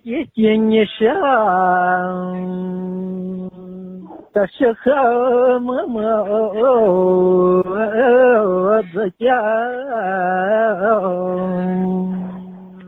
姐姐你上的时候默默自家